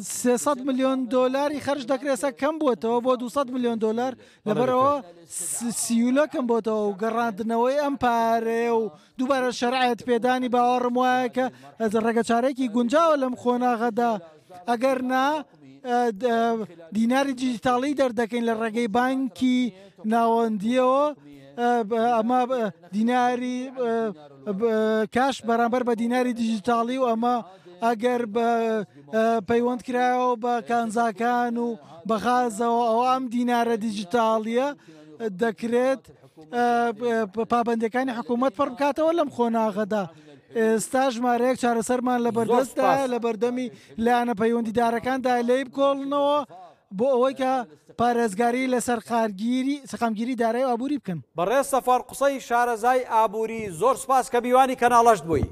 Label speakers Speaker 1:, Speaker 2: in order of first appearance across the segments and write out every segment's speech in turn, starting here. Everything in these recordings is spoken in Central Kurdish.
Speaker 1: 300 ملیۆن دۆلاری خەرج دەکرێت ئێستا کەم بووەتەوە بۆ 200 ملیۆن دۆلار لەبەرەوە سیولە کەم بۆتەوە و گەڕاندنەوەی ئەم پارێ و دووبارە شەرعەت پێدانی باوەڕم وایە کە ڕێگە چارەیەکی گونجاوە لەم خۆناغەدا ئەگەر نا دیناری دیجیتاڵی دەردەکەین لە ڕێگەی بانکی ناوەندیەوە ئەمە دیناری کاش بەرامبەر بە دیناری دیجیتاڵی و ئەمە ئەگەر پەیوەند کرایەوە بە کانزاکان و بەغازەوە ئەوە ئەم دینارە دیجیتاڵیە دەکرێت پابندەکانی حکوومەت پڕ بکاتەوە لەم خۆناغەدا. ئێستا ژمارەیەک چارەسەرمان لە بەردەستدا لە بەردەمی لایەنە پەیوەندیدارەکاندا لێی بکۆڵنەوە بۆ ئەوەی کە پارێزگاری لەسەر سەقامگیری دارایی ئابووری بکەن.
Speaker 2: بەڕێز سەفەر قسەی شارەزای ئابووری زۆر سپاس کە میوانی کەناڵەشت بووی.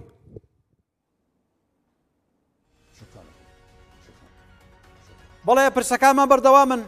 Speaker 2: بەڵێ پرسەکانمان بەردەوامن.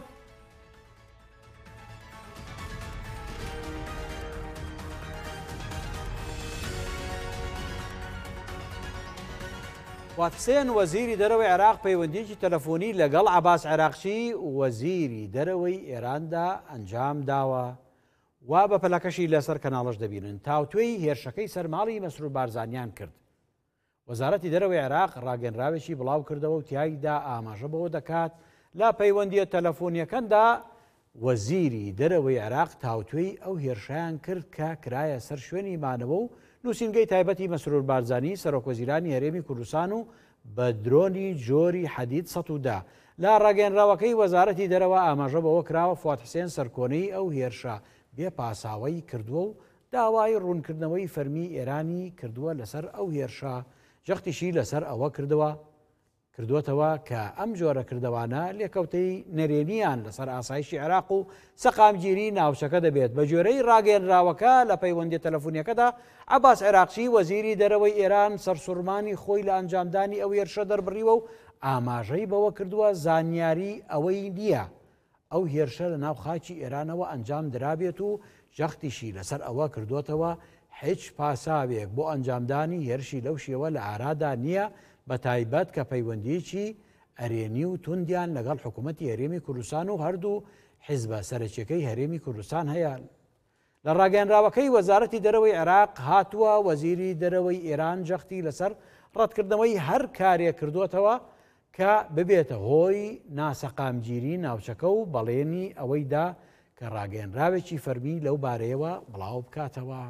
Speaker 2: فواد حسێن وەزیری دەرەوەی عێراق پەیوەندیەکی تەلەفۆنی لەگەڵ عەباس عێراقچی وەزیری دەرەوەی ئێراندا ئەنجام داوە وا بە پەلەکەشی لەسەر کەناڵەش دەبینن. تاوتوێی هێرشەکەی سەرماڵی مەسرور بارزانیان کرد. وەزارەتی دەرەوەی عێراق ڕاگەنراوێکی بڵاو کردەوە و تیایدا ئاماژە بەوە دەکات لە پەیوەندیە تەلەفۆنیەکەندا وەزیری دەرەوەی عێراق تاوتوێی ئەو هێرشیان کرد کە کرایە سەر شوێنی مانەوە و نووسینگەی تایبەتی مەسرور بارزانی سەرۆکوەزیرانی هەرێمی کوردستان و بە درۆنی جۆری حەدید ١٠٠ لە ڕاگەنراوەکەی وەزارەتی دەرەوە ئاماژە بەوە کراوە فواد حسێن سەرکۆنەی ئەو هێرشە بێ پاساوەی کردووە و داوای ڕوونکردنەوەی فەرمی ئێرانی کردووە لەسەر ئەو هێرشە جەختیشی لەسەر ئەوە کردووەتەوە کە ئەم جۆرە کردەوانە لێکەوتەی نەرێنیان لەسەر ئاسایشی عێراق و سەقامگیری ناوچەکە دەبێت. بە جۆرەی ڕاگەنراوەکە لە پەیوەندی تەلەفۆنیەکەدا عەباس عێراقچی وەزیری دەرەوەی ئێران سەرسوڕمانی خۆی لە ئەنجامدانی ئەو هێرشە دەربڕیوە و ئاماژەی بەوە کردووە زانیاری ئەوەی نییە ئەو هێرشە لە ناو خاکی ئێرانەوە ئەنجام درابێت و جەختیشی لەسەر ئەوە کردوتەوە هیچ پاساوێک بۆ ئەنجامدانی هێرشی لەو شێوە لە ئارادا نییە بە تایبەت کە پەیوەندیەکی ئەرێنی و توندیان لەگەڵ حکوومەتی هەرێمی کوردستان و هەردوو حیزبە سەرەکیەکەی هەرێمی کوردستان هەیە. لە ڕاگەنراوەکەی وەزارەتی دەرەوەی عێراق هاتووە وەزیری دەرەوەی ئێران جەختی لەسەر ڕەتکردنەوەی هەر کارێک کردوتەوە کە ببێتە هۆی ناسەقامگیری ناوچەکە و بەڵێنی ئەوەیدا کە ڕاگەنراوێکی فەرمی لەو بارەیەوە بڵاو بکاتەوە.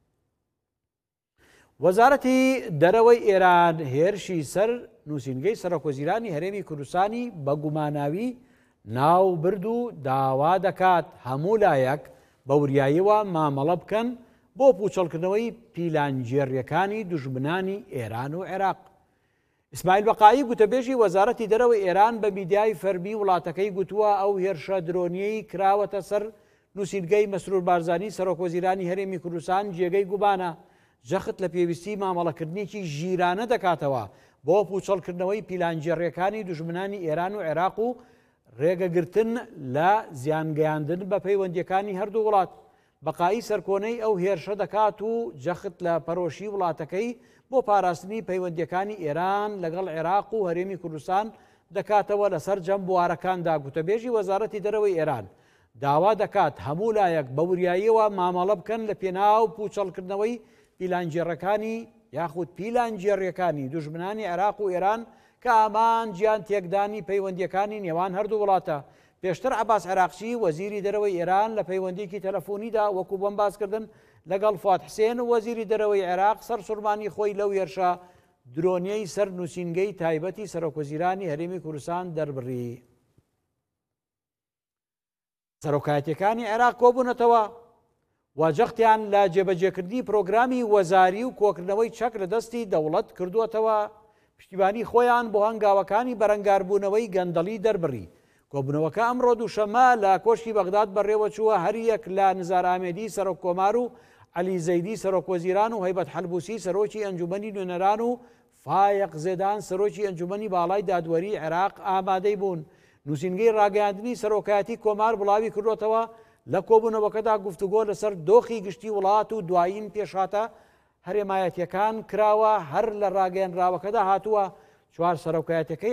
Speaker 2: وەزارەتی دەرەوەی ئێران هێرشی سەر نووسینگەی سەرۆکوەزیرانی هەرێمی کوردستانی بە گوماناوی ناو برد و داوا دەکات هەموو لایەک بە وریاییەوە مامەڵە بکەن بۆ پوچەڵکردنەوەی پیلانجێڕیەکانی دوژمنانی ئێران و عێراق. ئیسماعیل بەقایی گوتەبێژی وەزارەتی دەرەوەی ئێران بە میدیای فەرمی وڵاتەکەی گوتووە ئەو هێرشە درۆنیەی کراوەتە سەر نووسینگەی مەسرور بارزانی سەرۆکوەزیرانی هەرێمی کوردستان جێگەی گوبانە جەخت لە پێویستی مامەڵەکردنێکی ژیرانە دەکاتەوە بۆ پوچەڵکردنەوەی پیلانجێڕیەکانی دوژمنانی ئێران و عێراق و ڕێگەگرتن لە زیانگەیاندن بە پەیوەندیەکانی هەردوو وڵات. بەقایی سەرکۆنەی ئەو هێرشە دەکات و جەخت لە پەرۆشی وڵاتەکەی بۆ پاراستنی پەیوەندیەکانی ئێران لەگەڵ عێراق و هەرێمی کوردستان دەکاتەوە لەسەر جەم بوارەکاندا. گوتەبێژی وەزارەتی دەرەوەی ئێران داوا دەکات هەموو لایەک بە وریاییەوە مامەڵە بکەن لە پێناو پوچەڵکردنەوەی پیلانجێڕەکانی یاخود پیلانجێڕیەکانی دوژمنانی عێراق و ئێران کە ئامان گیان تێکدانی پەیوەندیەکانی نێوان هەردوو وڵاتە. پێشتر عەباس عێراقچی وەزیری دەرەوەی ئێران لە پەیوەندیەکی تەلەفۆنیدا وەکو بۆم باسکردن لەگەڵ فواد حسێن و وەزیری دەرەوەی عێراق سەرسوڕمانی خۆی لەو هێرشە درۆنیەی سەر نووسینگەی تایبەتی سەرۆکوەزیرانی هەرێمی کوردستان دەربڕی. سەرۆکایەتیەکانی عێراق کۆبوونەتەوە واجەختیان لە جێبەجێکردنی پرۆگرامی وەزاری و کۆکردنەوەی چەک لە دەستی دەوڵەت کردووەتەوە پشتیبانی خۆیان بۆ هەنگاوەکانی بەرەنگاربوونەوەی گەندەڵی دەربڕی. کۆبوونەوەکە ئەمڕۆ دووشەممە لە کۆشکی بەغداد بەڕێوە چووە هەریەک لە نزار ئامێدی سەرۆک کۆمار و عەلی زەیدی سەرۆکوەزیران و هەیبەت حەلبوسی سەرۆکی ئەنجومەنی نوێنەران و فایق زێدان سەرۆکی ئەنجومەنی باڵای دادوەری عێراق ئامادەی بوون. نووسینگەی ڕاگەیاندنی سەرۆکایەتی کۆمار بڵاوی کردوتەوە لە کۆبوونەوەکەدا گفتوگۆ لەسەر دۆخی گشتی وڵات و دوایین پێشاتە هەرێمایەتیەکان کراوە هەر لە ڕاگەیەنراوەکەدا هاتووە. چوار سەرۆکایەتەکەی